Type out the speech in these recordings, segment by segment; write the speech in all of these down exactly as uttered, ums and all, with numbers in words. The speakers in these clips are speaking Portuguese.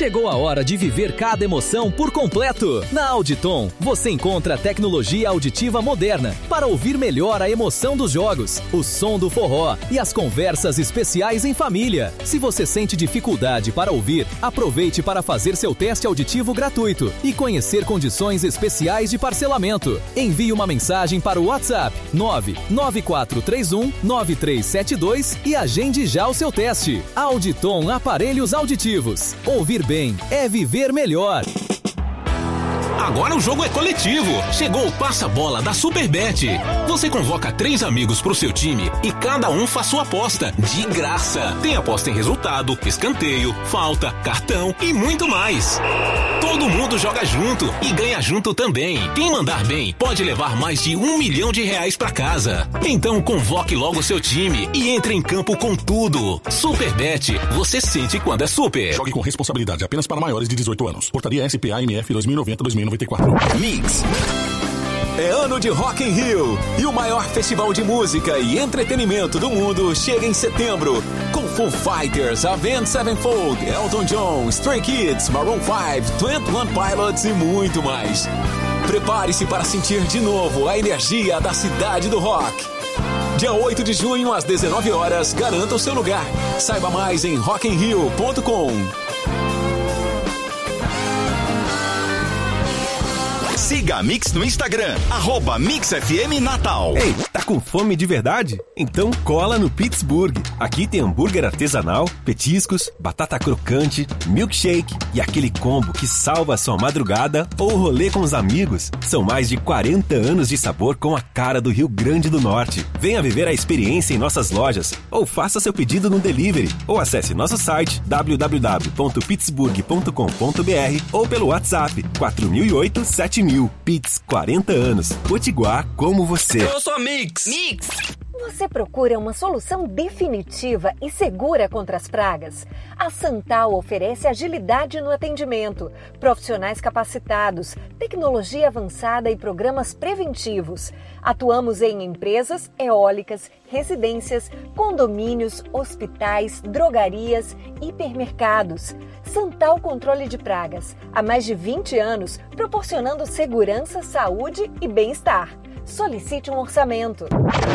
Chegou a hora de viver cada emoção por completo. Na Auditon, você encontra tecnologia auditiva moderna para ouvir melhor a emoção dos jogos, o som do forró e as conversas especiais em família. Se você sente dificuldade para ouvir, aproveite para fazer seu teste auditivo gratuito e conhecer condições especiais de parcelamento. Envie uma mensagem para o WhatsApp nove nove quatro três um nove três sete dois e agende já o seu teste. Auditon Aparelhos Auditivos. Ouvir bem é viver melhor. Agora o jogo é coletivo. Chegou o Passa-Bola da Superbet. Você convoca três amigos pro seu time e cada um faz sua aposta de graça. Tem aposta em resultado, escanteio, falta, cartão e muito mais. Todo mundo joga junto e ganha junto também. Quem mandar bem pode levar mais de um milhão de reais pra casa. Então convoque logo seu time e entre em campo com tudo. Superbet, você sente quando é super. Jogue com responsabilidade apenas para maiores de dezoito anos. Portaria S P A M F dois mil e noventa a dois mil e noventa e quatro. Mix. É ano de Rock in Rio e o maior festival de música e entretenimento do mundo chega em setembro com Foo Fighters, Avenged Sevenfold, Elton John, Stray Kids, Maroon cinco, Twenty One Pilots e muito mais. Prepare-se para sentir de novo a energia da cidade do rock. Dia oito de junho às dezenove horas, garanta o seu lugar. Saiba mais em rock in rio ponto com. Siga a Mix no Instagram, arroba Mix F M Natal. Ei, tá com fome de verdade? Então cola no Pittsburgh. Aqui tem hambúrguer artesanal, petiscos, batata crocante, milkshake e aquele combo que salva a sua madrugada ou rolê com os amigos. São mais de quarenta anos de sabor com a cara do Rio Grande do Norte. Venha viver a experiência em nossas lojas ou faça seu pedido no delivery ou acesse nosso site w w w ponto pittsburgh ponto com ponto b r ou pelo WhatsApp quatro mil e oito, sete mil. Pitts, quarenta anos. Potiguar como você. Eu sou a Mix. Mix. Você procura uma solução definitiva e segura contra as pragas? A Santal oferece agilidade no atendimento, profissionais capacitados, tecnologia avançada e programas preventivos. Atuamos em empresas, eólicas, residências, condomínios, hospitais, drogarias, hipermercados. Santal Controle de Pragas. Há mais de vinte anos, proporcionando segurança, saúde e bem-estar. Solicite um orçamento.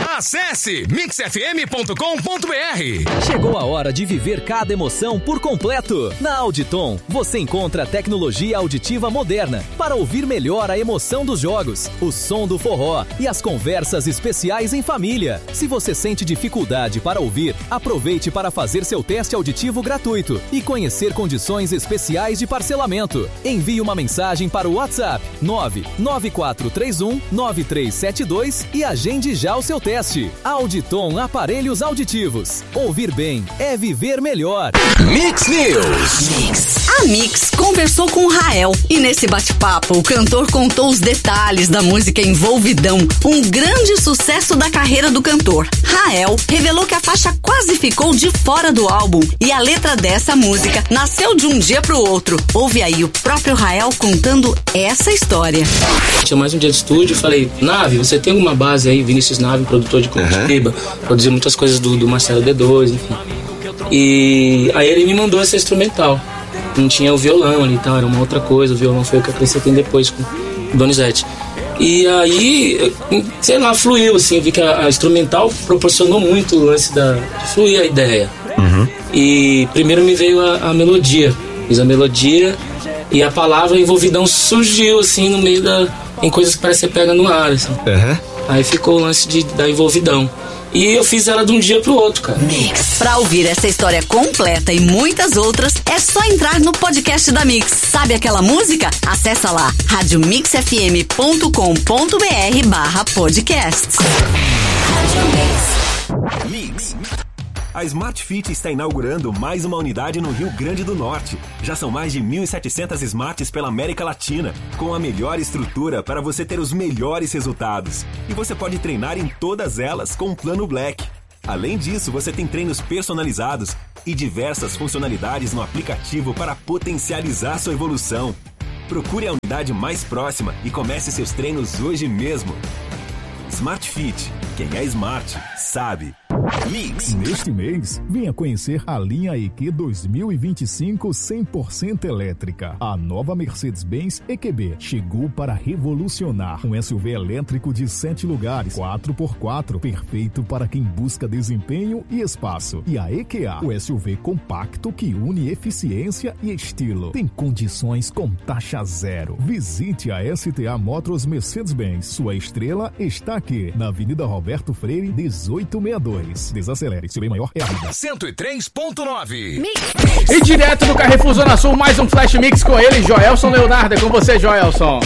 Acesse mix f m ponto com ponto b r. Chegou a hora de viver cada emoção por completo. Na Auditon, você encontra tecnologia auditiva moderna para ouvir melhor a emoção dos jogos, o som do forró e as conversas especiais em família. Se você sente dificuldade para ouvir, aproveite para fazer seu teste auditivo gratuito e conhecer condições especiais de parcelamento. Envie uma mensagem para o WhatsApp nove nove quatro três um nove três sete dois e agende já o seu teste. Auditon Aparelhos Auditivos. Ouvir bem é viver melhor. Mix News. Mix. A Mix conversou com o Rael e nesse bate-papo o cantor contou os detalhes da música Envolvidão, um grande sucesso da carreira do cantor. Rael revelou que a faixa quase ficou de fora do álbum e a letra dessa música nasceu de um dia pro outro. Ouve aí o próprio Rael contando essa história. Tinha mais um dia de estúdio e falei, Nave, você tem alguma base aí, Vinícius Nave, produtor de Curitiba, uhum. Produziu muitas coisas do, do Marcelo D dois, enfim. E aí ele me mandou essa instrumental. Não tinha o violão ali e tal, era uma outra coisa, o violão foi o que eu acrescentei depois com o Donizete. E aí, sei lá, fluiu, assim, eu vi que a, a instrumental proporcionou muito o lance da, de fluir a ideia. Uhum. E primeiro me veio a, a melodia, fiz a melodia e a palavra Envolvidão surgiu, assim, no meio da... em coisas que parece que você pega no ar, assim. Uhum. Aí ficou o lance de, da Envolvidão. E eu fiz ela de um dia pro outro, cara. Mix. Pra ouvir essa história completa e muitas outras, é só entrar no podcast da Mix. Sabe aquela música? Acessa lá, rádio mix f m ponto com ponto b r barra podcasts. Mix. A Smart Fit está inaugurando mais uma unidade no Rio Grande do Norte. Já são mais de mil e setecentas Smarts pela América Latina, com a melhor estrutura para você ter os melhores resultados. E você pode treinar em todas elas com o Plano Black. Além disso, você tem treinos personalizados e diversas funcionalidades no aplicativo para potencializar sua evolução. Procure a unidade mais próxima e comece seus treinos hoje mesmo. Smart Fit. Quem é smart, sabe. Mix. Neste mês, venha conhecer a linha E Q dois mil e vinte e cinco cem por cento elétrica. A nova Mercedes-Benz E Q B chegou para revolucionar. Um S U V elétrico de sete lugares, quatro por quatro, perfeito para quem busca desempenho e espaço. E a E Q A, o S U V compacto que une eficiência e estilo. Tem condições com taxa zero. Visite a S T A Motors Mercedes-Benz. Sua estrela está aqui, na Avenida Roberto Freire, dezoito sessenta e dois. Desacelere, seu bem maior é a vida. cento e três ponto nove. E direto do Carrefour Zona Sul, mais um Flash Mix com ele, Joelson Leonardo. É com você, Joelson.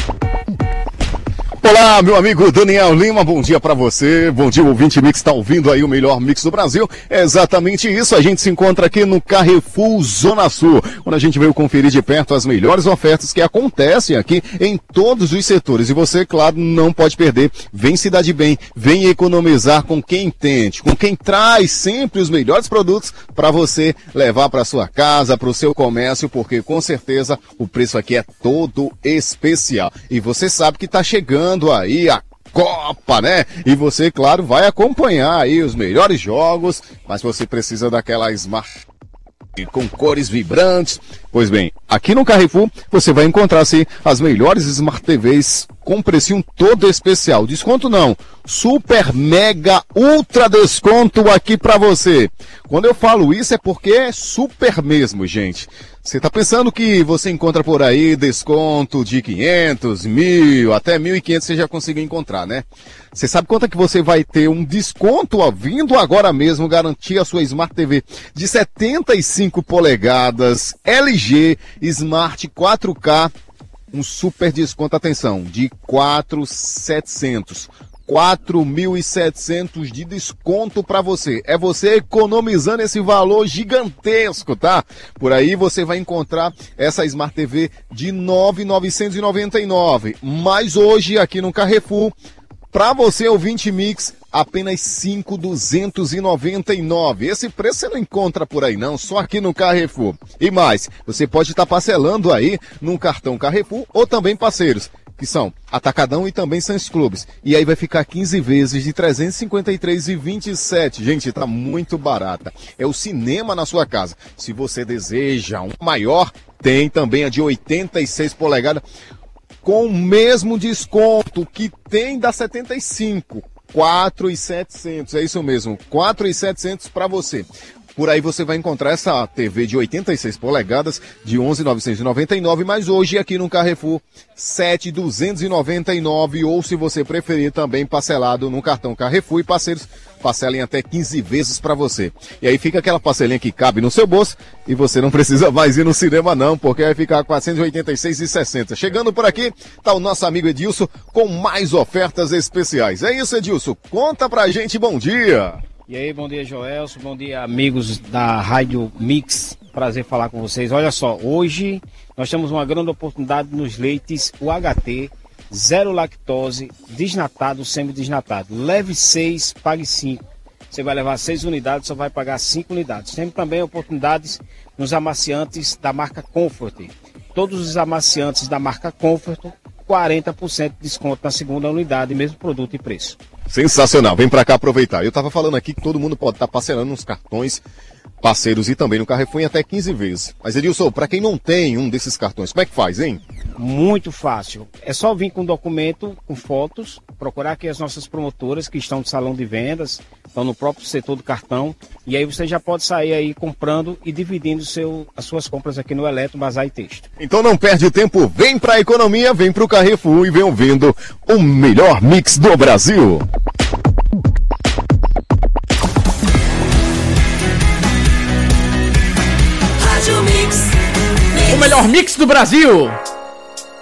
Olá, meu amigo Daniel Lima, bom dia pra você, bom dia, o ouvinte Mix, tá ouvindo aí o melhor mix do Brasil, é exatamente isso, a gente se encontra aqui no Carrefour Zona Sul, onde a gente veio conferir de perto as melhores ofertas que acontecem aqui em todos os setores, e você, claro, não pode perder, vem se dar de bem, vem economizar com quem entende, com quem traz sempre os melhores produtos para você levar para sua casa, para o seu comércio, porque com certeza o preço aqui é todo especial, e você sabe que tá chegando aí a Copa, né? E você, claro, vai acompanhar aí os melhores jogos, mas você precisa daquela Smart com cores vibrantes. Pois bem, aqui no Carrefour você vai encontrar sim as melhores Smart T Vs com precinho todo especial. Desconto não, super mega ultra desconto aqui pra você. Quando eu falo isso é porque é super mesmo, gente. Você tá pensando que você encontra por aí desconto de quinhentos, mil, até mil e quinhentos você já conseguiu encontrar, né? Você sabe quanto é que você vai ter um desconto ó, vindo agora mesmo garantir a sua Smart T V de setenta e cinco polegadas, L G, Smart quatro K, um super desconto, atenção, de quatro mil e setecentos. quatro mil e setecentos de desconto para você. É você economizando esse valor gigantesco, tá? Por aí você vai encontrar essa Smart T V de nove mil novecentos e noventa e nove. Mas hoje aqui no Carrefour, para você ouvinte Mix, apenas cinco mil duzentos e noventa e nove. Esse preço você não encontra por aí não, só aqui no Carrefour. E mais, você pode estar parcelando aí num cartão Carrefour ou também parceiros, que são Atacadão e também Sans Clubes. E aí vai ficar quinze vezes de trezentos e cinquenta e três reais e vinte e sete centavos. Gente, tá muito barata. É o cinema na sua casa. Se você deseja um maior, tem também a de oitenta e seis polegadas com o mesmo desconto que tem da setenta e cinco. quatro mil e setecentos, é isso mesmo, quatro mil e setecentos para você. Por aí você vai encontrar essa T V de oitenta e seis polegadas de onze mil novecentos e noventa e nove, mas hoje aqui no Carrefour sete mil duzentos e noventa e nove, ou se você preferir também parcelado no cartão Carrefour e parceiros, parcelem até quinze vezes para você. E aí fica aquela parcelinha que cabe no seu bolso e você não precisa mais ir no cinema não, porque vai ficar quatrocentos e oitenta e seis reais e sessenta centavos. Chegando por aqui, tá o nosso amigo Edilson com mais ofertas especiais. É isso, Edilson, conta pra gente, bom dia! E aí, bom dia, Joelson, bom dia, amigos da Rádio Mix, prazer falar com vocês. Olha só, hoje nós temos uma grande oportunidade nos leites U H T, zero lactose, desnatado, semi-desnatado. Leve seis, pague cinco. Você vai levar seis unidades, só vai pagar cinco unidades. Temos também oportunidades nos amaciantes da marca Comfort. Todos os amaciantes da marca Comfort, quarenta por cento de desconto na segunda unidade, mesmo produto e preço. Sensacional, vem pra cá aproveitar. Eu tava falando aqui que todo mundo pode estar tá parcelando nos cartões parceiros e também no Carrefour em até quinze vezes. Mas Edilson, pra quem não tem um desses cartões, como é que faz, hein? Muito fácil. É só vir com um documento, com fotos, procurar aqui as nossas promotoras que estão no salão de vendas, estão no próprio setor do cartão, e aí você já pode sair aí comprando e dividindo seu, as suas compras aqui no Eletro, Bazar e Texto. Então não perde tempo, vem pra economia, vem pro Carrefour e vem ouvindo o melhor mix do Brasil. O melhor mix do Brasil.